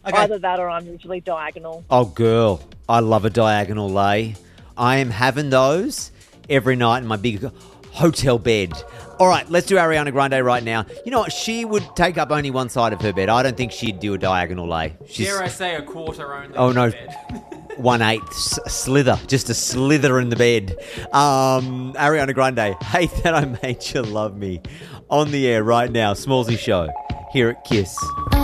Okay. Either that or I'm usually diagonal. Oh, girl, I love a diagonal lay. I am having those every night in my big hotel bed. All right, let's do Ariana Grande right now. You know what? She would take up only one side of her bed. I don't think she'd do a diagonal lay. Dare I say a quarter only? Oh, in no. bed. 1/8 slither, just a slither in the bed. Ariana Grande, Hate That I Made You Love Me, on the air right now. Smallsy Show here at Kiss.